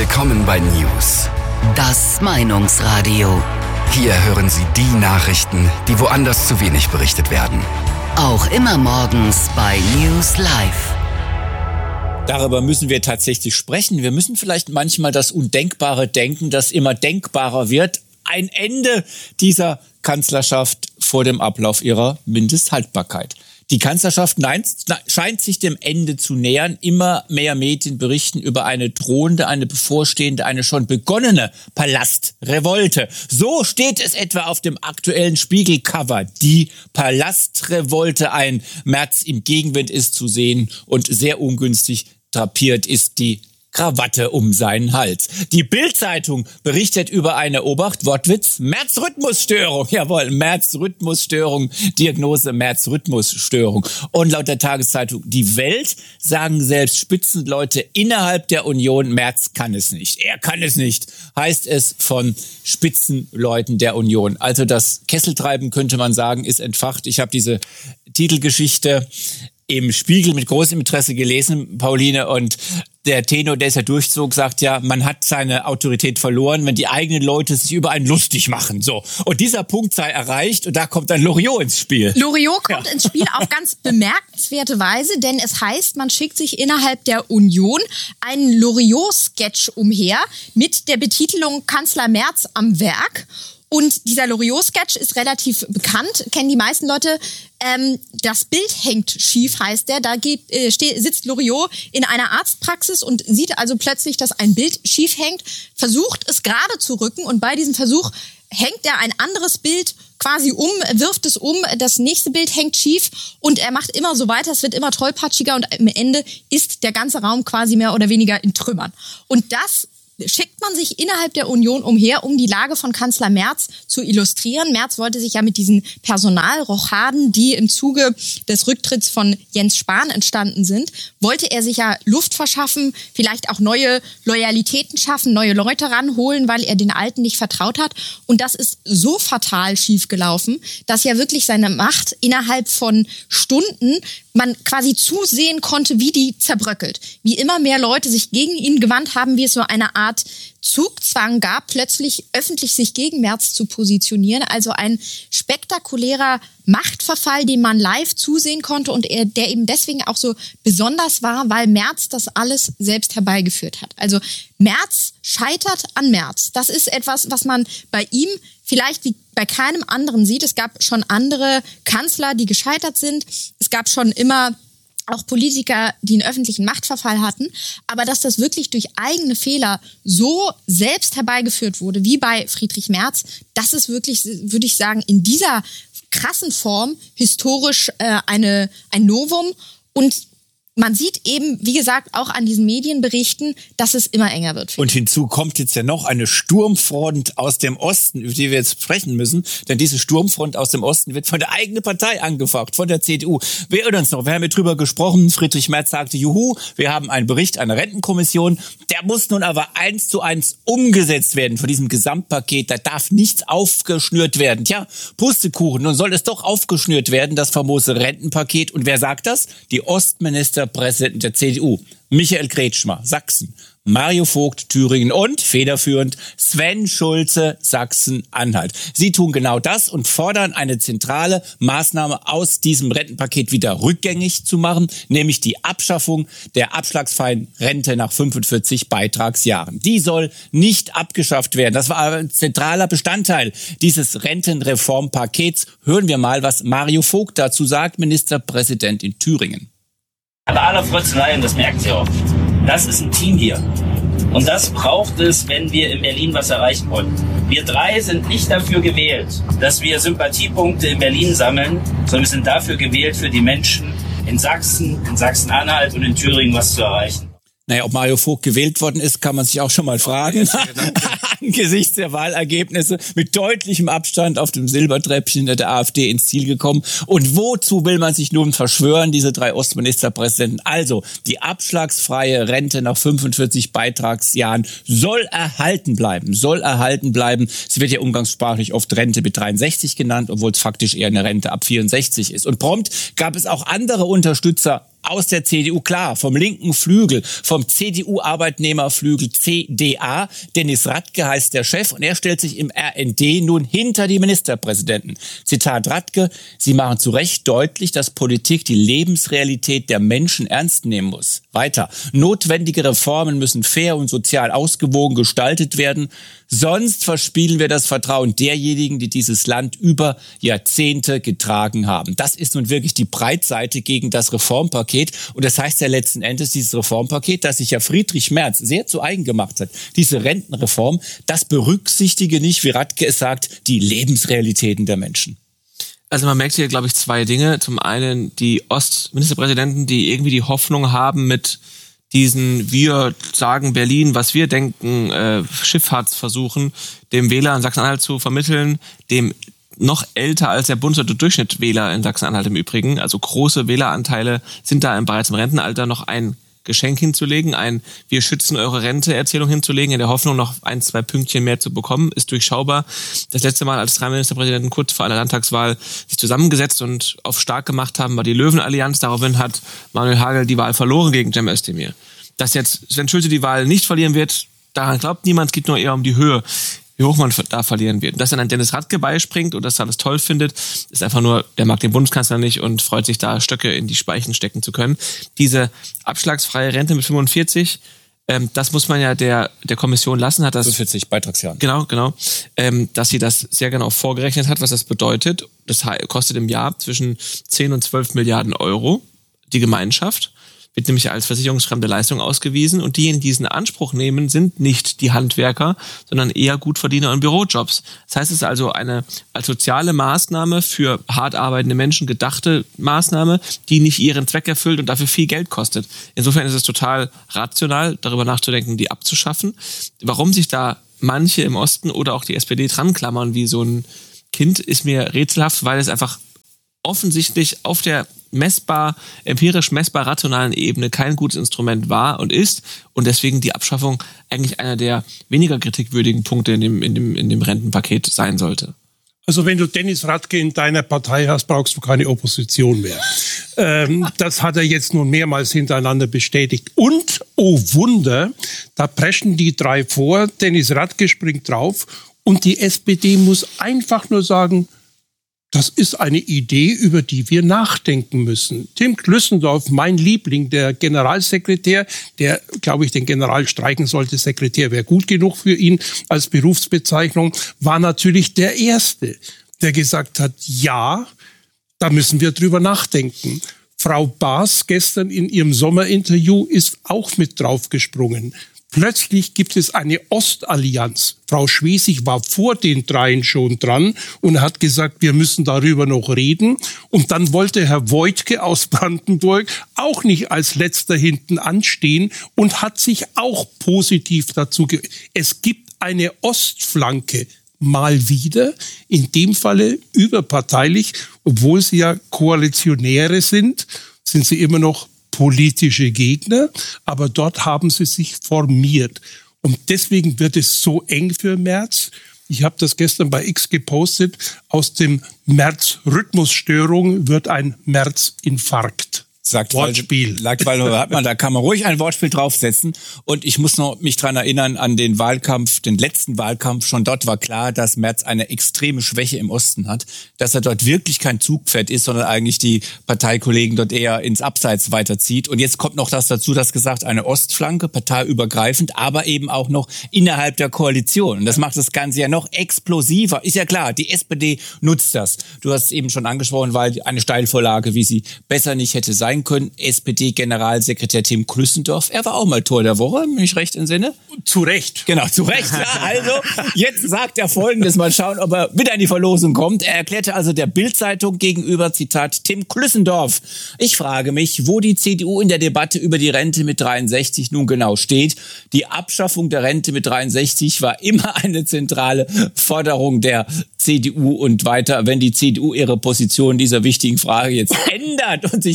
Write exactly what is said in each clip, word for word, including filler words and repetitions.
Willkommen bei News. Das Meinungsradio. Hier hören Sie die Nachrichten, die woanders zu wenig berichtet werden. Auch immer morgens bei News Live. Darüber müssen wir tatsächlich sprechen. Wir müssen vielleicht manchmal das Undenkbare denken, das immer denkbarer wird. Ein Ende dieser Kanzlerschaft vor dem Ablauf ihrer Mindesthaltbarkeit. Die Kanzlerschaft nein, scheint sich dem Ende zu nähern. Immer mehr Medien berichten über eine drohende, eine bevorstehende, eine schon begonnene Palastrevolte. So steht es etwa auf dem aktuellen Spiegelcover. Die Palastrevolte, ein Merz im Gegenwind ist zu sehen und sehr ungünstig drapiert ist die Krawatte um seinen Hals. Die Bild-Zeitung berichtet über eine, Obacht, Wortwitz, Merz-Rhythmusstörung. Jawohl, Merz-Rhythmusstörung, Diagnose Merz-Rhythmusstörung. Und laut der Tageszeitung Die Welt sagen selbst Spitzenleute innerhalb der Union, Merz kann es nicht. Er kann es nicht, heißt es von Spitzenleuten der Union. Also das Kesseltreiben, könnte man sagen, ist entfacht. Ich habe diese Titelgeschichte im Spiegel mit großem Interesse gelesen, Pauline, und der Tenor, der es ja durchzog, sagt ja, man hat seine Autorität verloren, wenn die eigenen Leute sich über einen lustig machen. So. Und dieser Punkt sei erreicht und da kommt dann Loriot ins Spiel. Loriot kommt ja ins Spiel auf ganz bemerkenswerte Weise, denn es heißt, man schickt sich innerhalb der Union einen Loriot-Sketch umher mit der Betitelung Kanzler Merz am Werk. Und dieser Loriot-Sketch ist relativ bekannt, kennen die meisten Leute. Ähm, das Bild hängt schief, heißt der. Da geht, äh, steht, sitzt Loriot in einer Arztpraxis und sieht also plötzlich, dass ein Bild schief hängt, versucht es gerade zu rücken und bei diesem Versuch hängt er ein anderes Bild quasi um, wirft es um, das nächste Bild hängt schief und er macht immer so weiter, es wird immer tollpatschiger und am Ende ist der ganze Raum quasi mehr oder weniger in Trümmern. Und das schickt man sich innerhalb der Union umher, um die Lage von Kanzler Merz zu illustrieren. Merz wollte sich ja mit diesen Personalrochaden, die im Zuge des Rücktritts von Jens Spahn entstanden sind, wollte er sich ja Luft verschaffen, vielleicht auch neue Loyalitäten schaffen, neue Leute ranholen, weil er den Alten nicht vertraut hat. Und das ist so fatal schiefgelaufen, dass ja wirklich seine Macht innerhalb von Stunden man quasi zusehen konnte, wie die zerbröckelt. Wie immer mehr Leute sich gegen ihn gewandt haben, wie es so eine Art Zugzwang gab, plötzlich öffentlich sich gegen Merz zu positionieren. Also ein spektakulärer Machtverfall, den man live zusehen konnte und er, der eben deswegen auch so besonders war, weil Merz das alles selbst herbeigeführt hat. Also Merz scheitert an Merz. Das ist etwas, was man bei ihm vielleicht wie bei keinem anderen sieht. Es gab schon andere Kanzler, die gescheitert sind. Es gab schon immer auch Politiker, die einen öffentlichen Machtverfall hatten. Aber dass das wirklich durch eigene Fehler so selbst herbeigeführt wurde, wie bei Friedrich Merz, das ist wirklich, würde ich sagen, in dieser krassen Form historisch äh, eine, ein Novum. Und man sieht eben, wie gesagt, auch an diesen Medienberichten, dass es immer enger wird. Und hinzu kommt jetzt ja noch eine Sturmfront aus dem Osten, über die wir jetzt sprechen müssen. Denn diese Sturmfront aus dem Osten wird von der eigenen Partei angefacht, von der C D U. Wir erinnern uns noch, wir haben ja drüber gesprochen. Friedrich Merz sagte, juhu, wir haben einen Bericht einer Rentenkommission. Der muss nun aber eins zu eins umgesetzt werden von diesem Gesamtpaket. Da darf nichts aufgeschnürt werden. Tja, Pustekuchen, nun soll es doch aufgeschnürt werden, das famose Rentenpaket. Und wer sagt das? Die Ostminister Präsidenten der C D U, Michael Kretschmer, Sachsen, Mario Vogt, Thüringen und federführend Sven Schulze, Sachsen-Anhalt. Sie tun genau das und fordern eine zentrale Maßnahme aus diesem Rentenpaket wieder rückgängig zu machen, nämlich die Abschaffung der abschlagsfreien Rente nach fünfundvierzig Beitragsjahren. Die soll nicht abgeschafft werden. Das war ein zentraler Bestandteil dieses Rentenreformpakets. Hören wir mal, was Mario Vogt dazu sagt, Ministerpräsident in Thüringen. Bei aller Frötzeleien, das merken Sie auch. Das ist ein Team hier. Und das braucht es, wenn wir in Berlin was erreichen wollen. Wir drei sind nicht dafür gewählt, dass wir Sympathiepunkte in Berlin sammeln, sondern wir sind dafür gewählt, für die Menschen in Sachsen, in Sachsen-Anhalt und in Thüringen was zu erreichen. Naja, ob Mario Vogt gewählt worden ist, kann man sich auch schon mal fragen. Angesichts der Wahlergebnisse mit deutlichem Abstand auf dem Silbertreppchen der AfD ins Ziel gekommen. Und wozu will man sich nun verschwören, diese drei Ostministerpräsidenten? Also, die abschlagsfreie Rente nach fünfundvierzig Beitragsjahren soll erhalten bleiben, soll erhalten bleiben. Sie wird ja umgangssprachlich oft Rente mit dreiundsechzig genannt, obwohl es faktisch eher eine Rente ab vierundsechzig ist. Und prompt gab es auch andere Unterstützer aus der C D U, klar, vom linken Flügel, vom C D U-Arbeitnehmerflügel C D A. Dennis Radke heißt der Chef und er stellt sich im R N D nun hinter die Ministerpräsidenten. Zitat Radke: Sie machen zu Recht deutlich, dass Politik die Lebensrealität der Menschen ernst nehmen muss. Weiter: Notwendige Reformen müssen fair und sozial ausgewogen gestaltet werden. Sonst verspielen wir das Vertrauen derjenigen, die dieses Land über Jahrzehnte getragen haben. Das ist nun wirklich die Breitseite gegen das Reformpaket. Und das heißt ja letzten Endes, dieses Reformpaket, das sich ja Friedrich Merz sehr zu eigen gemacht hat, diese Rentenreform, das berücksichtige nicht, wie Radke es sagt, die Lebensrealitäten der Menschen. Also man merkt hier, glaube ich, zwei Dinge. Zum einen die Ostministerpräsidenten, die irgendwie die Hoffnung haben, mit diesen wir sagen Berlin, was wir denken, äh, Schifffahrtsversuchen, dem Wähler in Sachsen-Anhalt zu vermitteln, dem noch älter als der bundesweite Durchschnitt Wähler in Sachsen-Anhalt im Übrigen. Also große Wähleranteile sind da bereits im Rentenalter, noch ein Geschenk hinzulegen, ein wir schützen eure Rente-Erzählung hinzulegen, in der Hoffnung, noch ein, zwei Pünktchen mehr zu bekommen, ist durchschaubar. Das letzte Mal, als drei Ministerpräsidenten kurz vor einer Landtagswahl sich zusammengesetzt und auf stark gemacht haben, war die Löwenallianz. Daraufhin hat Manuel Hagel die Wahl verloren gegen Cem Özdemir. Dass jetzt Sven Schulze die Wahl nicht verlieren wird, daran glaubt niemand. Es geht nur eher um die Höhe, wie hoch man da verlieren wird. Und dass dann ein Dennis Radke beispringt und das alles toll findet, ist einfach nur, der mag den Bundeskanzler nicht und freut sich da, Stöcke in die Speichen stecken zu können. Diese abschlagsfreie Rente mit fünfundvierzig, ähm, das muss man ja der der Kommission lassen. Hat das fünfundvierzig Beitragsjahren. Genau, genau. Ähm, dass sie das sehr genau vorgerechnet hat, was das bedeutet. Das kostet im Jahr zwischen zehn und zwölf Milliarden Euro die Gemeinschaft. Wird nämlich als versicherungsfremde Leistung ausgewiesen und diejenigen, die diesen Anspruch nehmen, sind nicht die Handwerker, sondern eher Gutverdiener in Bürojobs. Das heißt, es ist also eine als soziale Maßnahme für hart arbeitende Menschen gedachte Maßnahme, die nicht ihren Zweck erfüllt und dafür viel Geld kostet. Insofern ist es total rational, darüber nachzudenken, die abzuschaffen. Warum sich da manche im Osten oder auch die S P D dran klammern wie so ein Kind, ist mir rätselhaft, weil es einfach offensichtlich auf der messbar, empirisch messbar rationalen Ebene kein gutes Instrument war und ist und deswegen die Abschaffung eigentlich einer der weniger kritikwürdigen Punkte in dem, in dem, in dem Rentenpaket sein sollte. Also wenn du Dennis Radke in deiner Partei hast, brauchst du keine Opposition mehr. Ähm, das hat er jetzt nun mehrmals hintereinander bestätigt. Und, oh Wunder, da preschen die drei vor, Dennis Radke springt drauf und die S P D muss einfach nur sagen, das ist eine Idee, über die wir nachdenken müssen. Tim Klüssendorf, mein Liebling, der Generalsekretär, der, glaube ich, den General streichen sollte, Sekretär wäre gut genug für ihn als Berufsbezeichnung, war natürlich der Erste, der gesagt hat, ja, da müssen wir drüber nachdenken. Frau Baas gestern in ihrem Sommerinterview ist auch mit draufgesprungen. Plötzlich gibt es eine Ostallianz. Frau Schwesig war vor den dreien schon dran und hat gesagt, wir müssen darüber noch reden. Und dann wollte Herr Woidke aus Brandenburg auch nicht als Letzter hinten anstehen und hat sich auch positiv dazu ge- Es gibt eine Ostflanke. Mal wieder, in dem Falle überparteilich, obwohl sie ja Koalitionäre sind, sind sie immer noch politische Gegner, aber dort haben sie sich formiert. Und deswegen wird es so eng für Merz. Ich habe das gestern bei X gepostet. Aus dem Merz-Rhythmusstörung wird ein Merz-Infarkt. Sagt Wortspiel. Waldemar Hartmann, da kann man ruhig ein Wortspiel draufsetzen. Und ich muss noch mich dran erinnern an den Wahlkampf, den letzten Wahlkampf. Schon dort war klar, dass Merz eine extreme Schwäche im Osten hat. Dass er dort wirklich kein Zugpferd ist, sondern eigentlich die Parteikollegen dort eher ins Abseits weiterzieht. Und jetzt kommt noch das dazu, dass gesagt, eine Ostflanke, parteiübergreifend, aber eben auch noch innerhalb der Koalition. Und das macht das Ganze ja noch explosiver. Ist ja klar, die S P D nutzt das. Du hast es eben schon angesprochen, weil eine Steilvorlage, wie sie besser nicht hätte sein können. S P D-Generalsekretär Tim Klüssendorf, er war auch mal Tor der Woche, bin ich recht entsinne? Zu Recht. Genau, zu Recht. Ja, also, jetzt sagt er Folgendes, mal schauen, ob er wieder in die Verlosung kommt. Er erklärte also der Bild-Zeitung gegenüber, Zitat, Tim Klüssendorf: Ich frage mich, wo die C D U in der Debatte über die Rente mit dreiundsechzig nun genau steht. Die Abschaffung der Rente mit dreiundsechzig war immer eine zentrale Forderung der C D U und weiter. Wenn die C D U ihre Position dieser wichtigen Frage jetzt ändert und sich unserer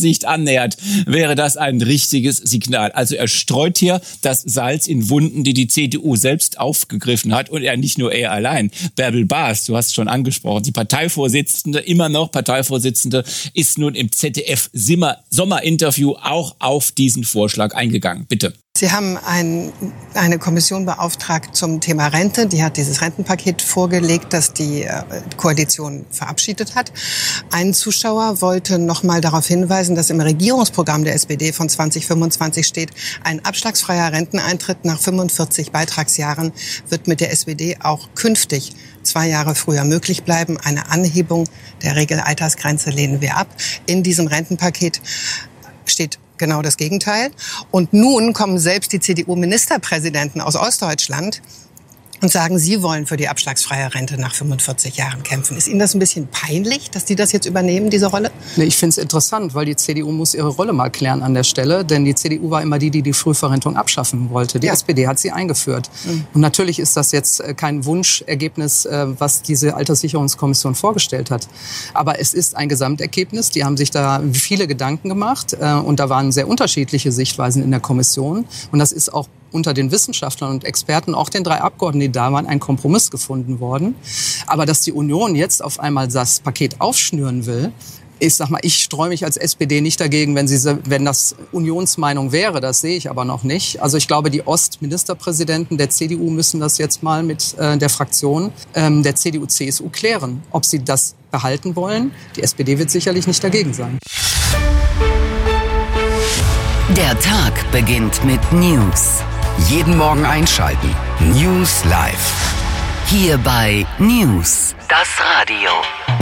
Sicht annähert, wäre das ein richtiges Signal. Also er streut hier das Salz in Wunden, die die C D U selbst aufgegriffen hat. Und er nicht nur er allein. Bärbel Baas, du hast es schon angesprochen, die Parteivorsitzende, immer noch Parteivorsitzende, ist nun im Z D F-Sommerinterview auch auf diesen Vorschlag eingegangen. Bitte. Sie haben ein, eine Kommission beauftragt zum Thema Rente. Die hat dieses Rentenpaket vorgelegt, das die äh, Koalition verabschiedet hat. Ein Zuschauer wollte noch mal darauf hinweisen, dass im Regierungsprogramm der S P D von zwanzig fünfundzwanzig steht, ein abschlagsfreier Renteneintritt nach fünfundvierzig Beitragsjahren wird mit der S P D auch künftig zwei Jahre früher möglich bleiben. Eine Anhebung der Regelaltersgrenze lehnen wir ab. In diesem Rentenpaket steht genau das Gegenteil. Und nun kommen selbst die C D U-Ministerpräsidenten aus Ostdeutschland und sagen, sie wollen für die abschlagsfreie Rente nach fünfundvierzig Jahren kämpfen. Ist Ihnen das ein bisschen peinlich, dass die das jetzt übernehmen, diese Rolle? Nee, ich finde es interessant, weil die C D U muss ihre Rolle mal klären an der Stelle. Denn die C D U war immer die, die die Frühverrentung abschaffen wollte. Die ja. S P D hat sie eingeführt. Mhm. Und natürlich ist das jetzt kein Wunschergebnis, was diese Alterssicherungskommission vorgestellt hat. Aber es ist ein Gesamtergebnis. Die haben sich da viele Gedanken gemacht. Und da waren sehr unterschiedliche Sichtweisen in der Kommission. Und das ist auch unter den Wissenschaftlern und Experten, auch den drei Abgeordneten, die da waren, ein Kompromiss gefunden worden. Aber dass die Union jetzt auf einmal das Paket aufschnüren will, ich sag mal, ich streue mich als S P D nicht dagegen, wenn, sie, wenn das Unionsmeinung wäre. Das sehe ich aber noch nicht. Also ich glaube, die Ostministerpräsidenten der C D U müssen das jetzt mal mit äh, der Fraktion ähm, der C D U C S U klären, ob sie das behalten wollen. Die S P D wird sicherlich nicht dagegen sein. Der Tag beginnt mit News. Jeden Morgen einschalten. News Live. Hier bei News, das Radio.